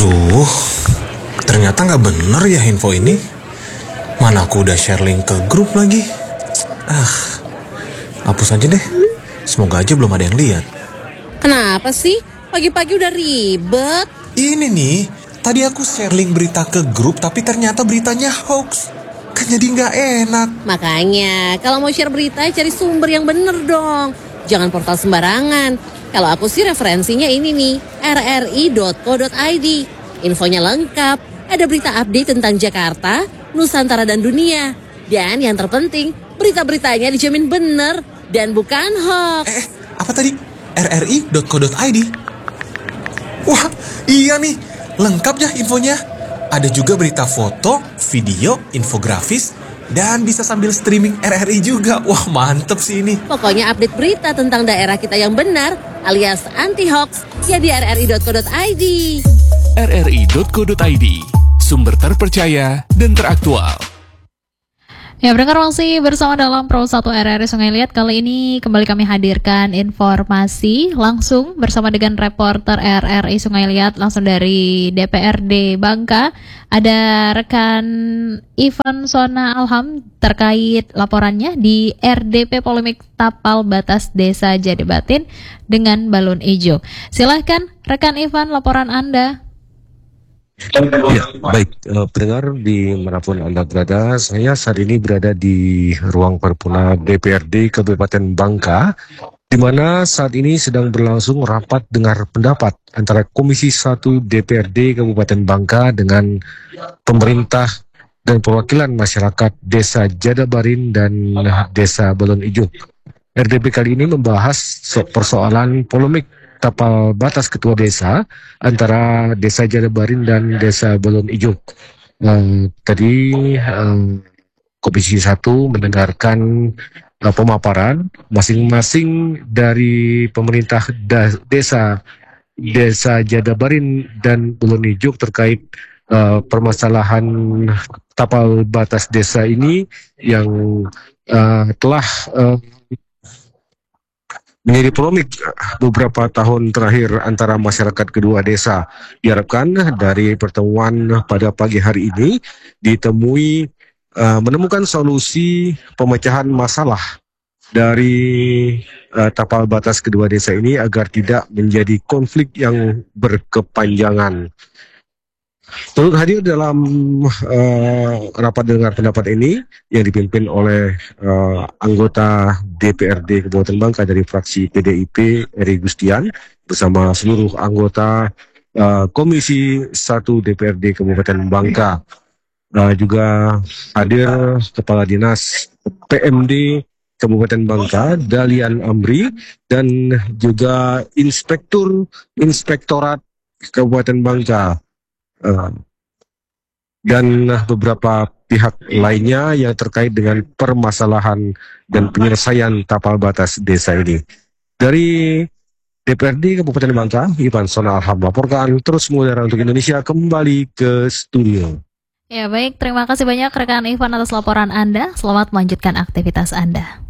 Aduh, ternyata nggak bener ya info ini. Mana aku udah share link ke grup lagi. Hapus aja deh. Semoga aja belum ada yang lihat. Kenapa sih? Pagi-pagi udah ribet. Ini nih, tadi aku share link berita ke grup tapi ternyata beritanya hoax. Kan jadi nggak enak. Makanya, kalau mau share berita, cari sumber yang bener dong. Jangan portal sembarangan. Kalau aku sih referensinya ini nih, rri.co.id. Infonya lengkap, ada berita update tentang Jakarta, Nusantara dan dunia. Dan yang terpenting, berita-beritanya dijamin bener dan bukan hoax. Apa tadi? rri.co.id? Wah, iya nih, lengkap ya infonya. Ada juga berita foto, video, infografis, dan bisa sambil streaming RRI juga. Wah, mantep sih ini. Pokoknya update berita tentang daerah kita yang benar, alias anti-hoax, ya di rri.co.id. rri.co.id, sumber terpercaya dan teraktual. Ya, pendengar masih bersama dalam Pro 1 RRI Sungai Liat. Kali ini kembali kami hadirkan informasi langsung bersama dengan reporter RRI Sungai Liat langsung dari DPRD Bangka. Ada rekan Ivan Sona Alham terkait laporannya di RDP polemik tapal batas Desa Jatibatin dengan balon hijau. Silahkan rekan Ivan, laporan Anda. Ya, baik, pendengar di manapun Anda berada, saya saat ini berada di ruang paripurna DPRD Kabupaten Bangka, di mana saat ini sedang berlangsung rapat dengar pendapat antara Komisi 1 DPRD Kabupaten Bangka dengan pemerintah dan perwakilan masyarakat Desa Jadabarin dan Desa Balon Ijo. RDP kali ini membahas persoalan polemik tapal batas ketua desa antara Desa Jadabarin dan Desa Balon Ijo. Tadi Komisi 1 mendengarkan pemaparan masing-masing dari pemerintah Desa Jadabarin dan Balon Ijo terkait permasalahan tapal batas desa ini yang telah menjadi polemik beberapa tahun terakhir antara masyarakat kedua desa. Diharapkan dari pertemuan pada pagi hari ini menemukan solusi pemecahan masalah dari tapal batas kedua desa ini agar tidak menjadi konflik yang berkepanjangan. Turut hadir dalam rapat dengar pendapat ini yang dipimpin oleh anggota DPRD Kabupaten Bangka dari fraksi PDIP Eri Gustian bersama seluruh anggota Komisi 1 DPRD Kabupaten Bangka. Juga hadir Kepala Dinas PMD Kabupaten Bangka Dalian Amri dan juga Inspektorat Kabupaten Bangka. Dan beberapa pihak lainnya yang terkait dengan permasalahan dan penyelesaian tapal batas desa ini. Dari DPRD Kabupaten Bangka, Ivan Sona Alham melaporkan. Terus mengudara untuk Indonesia, kembali ke studio. Ya baik, terima kasih banyak rekan Ivan atas laporan Anda. Selamat melanjutkan aktivitas Anda.